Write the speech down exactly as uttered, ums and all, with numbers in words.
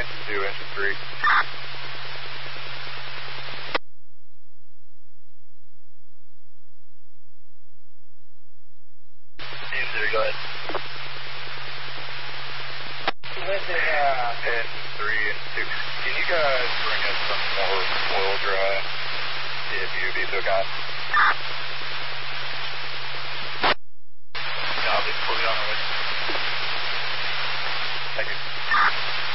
engine two, engine three. Engine three, go ahead. Listen, uh... Engine three and two. Can you guys bring us some more oil dry? If you'd be so kind.